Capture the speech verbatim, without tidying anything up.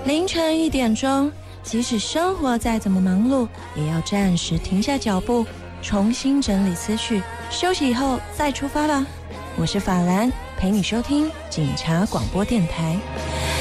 凌晨一点钟，即使生活再怎么忙碌，也要暂时停下脚步，重新整理思绪，休息以后再出发吧。我是法兰，陪你收听警察广播电台。